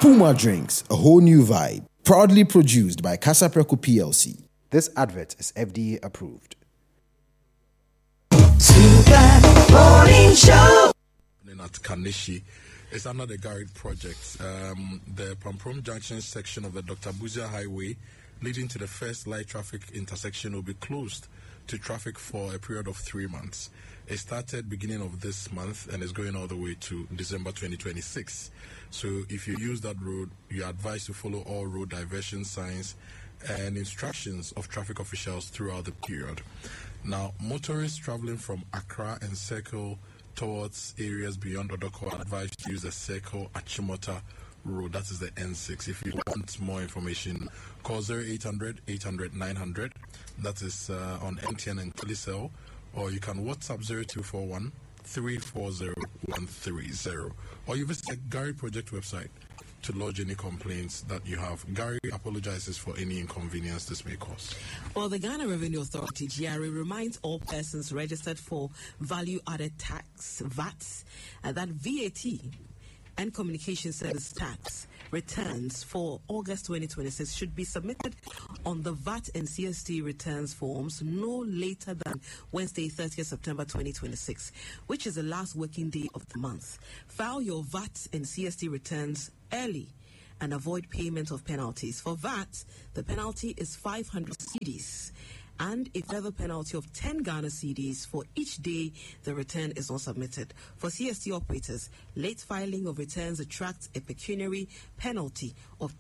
Puma Drinks, a whole new vibe. Proudly produced by Casa Preco PLC. This advert is FDA approved. Super Morning Show. At Kanishi. It's under the Garrett project. The Pamprom Junction section of the Dr. Buzia Highway leading to the first light traffic intersection will be closed to traffic for a period of 3 months. It started beginning of this month and is going all the way to December 2026. So if you use that road, you are advised to follow all road diversion signs and instructions of traffic officials throughout the period. Now, motorists traveling from Accra and Circle towards areas beyond Odoko are advised to use the Circle Achimota Road. That is the N6. If you want more information, call 0800 800 900. That is on MTN and Telecel. Or you can WhatsApp 0241 340 130. Or you visit the Gary Project website to lodge any complaints that you have. Gary apologizes for any inconvenience this may cause. Well, the Ghana Revenue Authority, GRA, reminds all persons registered for value-added tax, VAT, that VAT and communication service tax returns for August 2026 should be submitted on the VAT and CST returns forms no later than Wednesday, 30th September 2026, which is the last working day of the month. File your VAT and CST returns early and avoid payment of penalties. For VAT, the penalty is 500 cedis and a further penalty of 10 Ghana cedis for each day the return is not submitted. For CST operators, late filing of returns attracts a pecuniary penalty of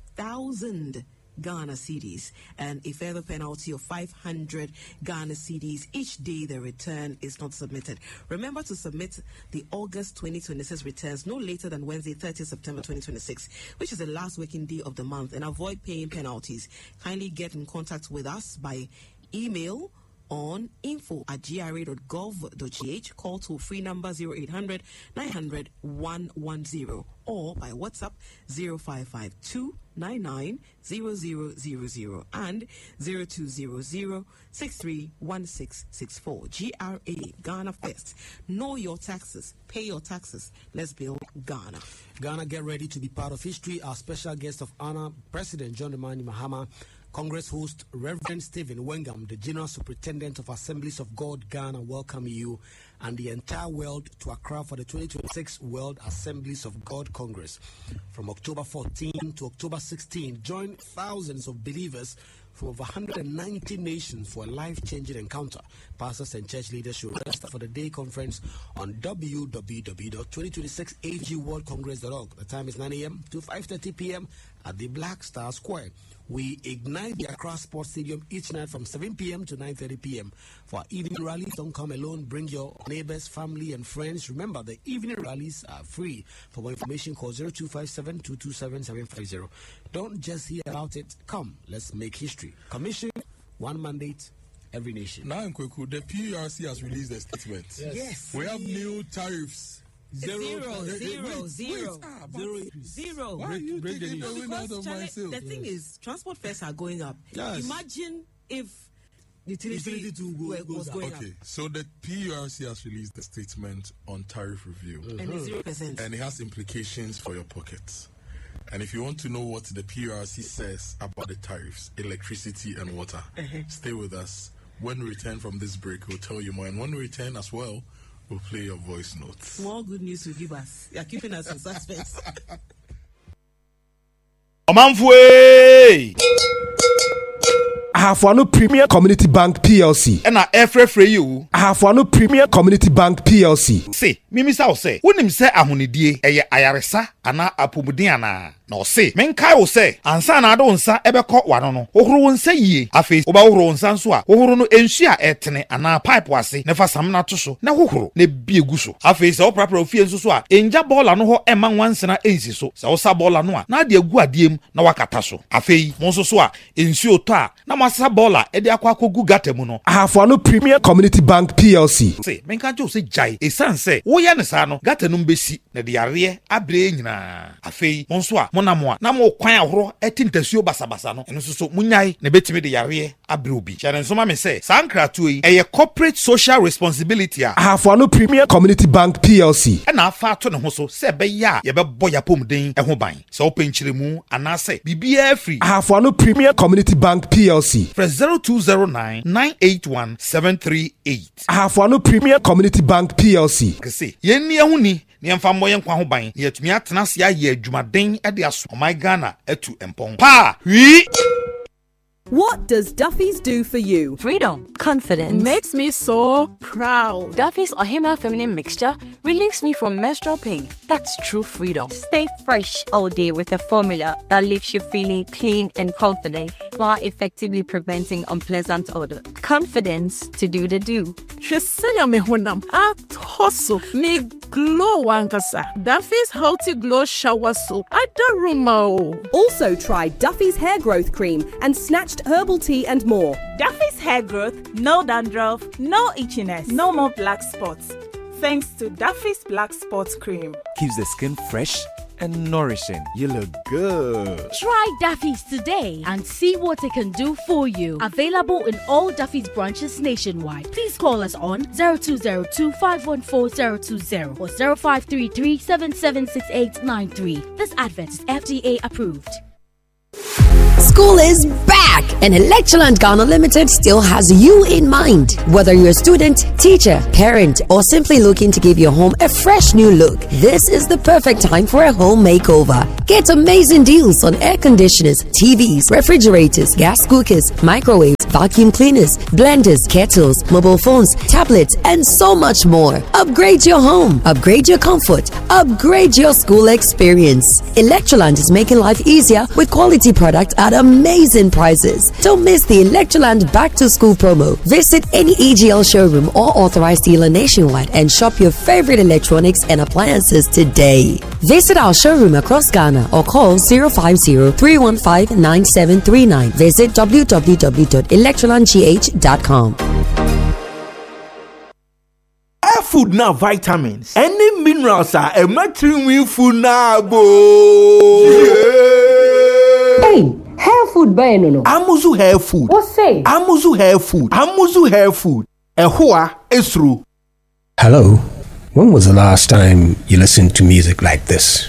2,000 Ghana cedis and a further penalty of 500 Ghana cedis each day the return is not submitted. Remember to submit the August 2026 returns no later than Wednesday, 30th September 2026, which is the last working day of the month, and avoid paying penalties. Kindly get in contact with us by email on info@gra.gov.gh, call toll free number 0800 900 110, or by WhatsApp 0552 990000 and 0200 631664. GRA, Ghana First. Know your taxes, pay your taxes. Let's build Ghana. Ghana, get ready to be part of history. Our special guest of honor, President John Dramani Mahama, Congress host Reverend Stephen Wengam, the General Superintendent of Assemblies of God Ghana, welcome you and the entire world to Accra for the 2026 World Assemblies of God Congress. From October 14 to October 16, join thousands of believers from over 190 nations for a life-changing encounter. Pastors and church leaders should register for the day conference on www.2026agworldcongress.org. The time is 9 a.m. to 5:30 p.m. at the Black Star Square. We ignite the Accra Sports Stadium each night from 7 p.m. to 9:30 p.m. For our evening rallies, don't come alone. Bring your neighbors, family, and friends. Remember, the evening rallies are free. For more information, call 0257-227-750. Don't just hear about it. Come, let's make history. Commission, one mandate, every nation. Now, in Kweku, the PRC has released a statement. Yes. We have new tariffs. Zero. Why are you taking the wind out of my sail? The thing is, transport fares are going up. Yes. Imagine if utility was going up. Okay, so the PRC has released a statement on tariff review. And it's 0%. And it has implications for your pockets. And if you want to know what the PRC says about the tariffs, electricity and water, stay with us. When we return from this break, we'll tell you more. And when we return as well, we'll play your voice notes. More good news to give us. You're keeping us in suspense. Omanfwe! Ahafwano Premier Community Bank PLC. And frɛ you. Ahafwano Premier Community Bank PLC. Say, mimi sa wo say, wonim sɛ ahonidie ɛyɛ ayaresa ana apomuden ana. Na o say, menkai wo say, ansa na ade wo nsa ɛbɛkɔ wano no. Ohoro wo nsa yie. Afei, wo ba ohoro wo nsa nso a, ohoro no ensu a ɛtene ana pipe wase, ne fa sam na to so, na hohoro, ne bie gu so. Afei, sɛ wo prapra ofie nso so a, enja bola no ho ɛma nwansena ensi so. Sɛ wo sa bola no a, na ade agu adiem na wakata so. Afei, mo nso so a, ensu oto a, na masa bola ede akwa kogu gata mu no. Ahafwano Premier Community Bank PLC. Say, menka jo se jai, esan se, wo ya ne sa no, gata no mbesi, na de yare abre nyina nyinaa afei mo nso a monamo a na mo kwan ahoro etintasuo basabasa no eno so munyai na betimi de yare abre obi kyere nso ma me se sankrato yi eye corporate social responsibility a Ahafoano Premier Community Bank PLC na afa to ne ho so se be ya ye be boya pomden ho ban se openchire mu anase bibia free Ahafoano Premier Community Bank PLC press 0209981738 Ahafoano Premier Community Bank PLC kese yenni ehuni ne yɛmfa mmɔ yɛn nkwa ho ban ne yɛtumi atena se ayɛ adwumaden de aso ɔman Ghana atu mpɔn pa hwi. What does Duffy's do for you? Freedom. Confidence. Makes me so proud. Duffy's Ohima feminine mixture relieves me from menstrual pain. That's true freedom. Stay fresh all day with a formula that leaves you feeling clean and confident while effectively preventing unpleasant odor. Confidence to do the do. Shesaya me honam atoso me glow wankasa. Duffy's Healthy Glow Shower Soap. Adaruma. Also try Duffy's Hair Growth Cream and Snatched Herbal Tea and more. Duffy's Hair Growth, no dandruff, no itchiness, no more black spots. Thanks to Duffy's Black Spots Cream. Keeps the skin fresh and nourishing. You look good. Try Duffy's today and see what it can do for you. Available in all Duffy's branches nationwide. Please call us on 0202-514-020 or 0533-776893. This advert is FDA approved. School is back, and Electroland Ghana Limited still has you in mind. Whether you're a student, teacher, parent, or simply looking to give your home a fresh new look, this is the perfect time for a home makeover. Get amazing deals on air conditioners, TVs, refrigerators, gas cookers, microwaves, vacuum cleaners, blenders, kettles, mobile phones, tablets, and so much more. Upgrade your home, upgrade your comfort, upgrade your school experience. Electroland is making life easier with quality products at amazing prices. Don't miss the Electroland Back to School promo. Visit any EGL showroom or authorized dealer nationwide and shop your favorite electronics and appliances today. Visit our showroom across Ghana or call 050-315-9739. Visit www.electrolandgh.com. Food now vitamins. Any minerals are a matrimony food now. Hey, hair food by no. Amuzu hair food. What say? Amuzu hair food. Amuzu hair food. Ehua esru. Hello. When was the last time you listened to music like this?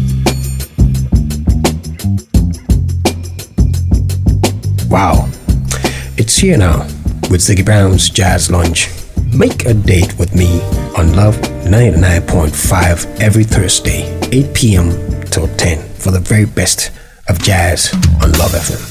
Wow. It's here now with Ziggy Brown's Jazz Lounge. Make a date with me on Love 99.5 every Thursday, 8 p.m. till 10 for the very best of jazz on Love FM.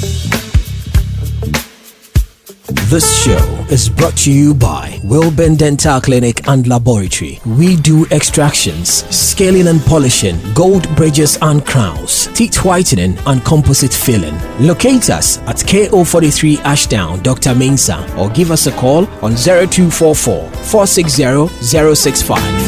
This show is brought to you by Wilburn Dental Clinic and Laboratory. We do extractions, scaling and polishing, gold bridges and crowns, teeth whitening and composite filling. Locate us at KO43 Ashdown, Dr. Mensa, or give us a call on 0244 460 065.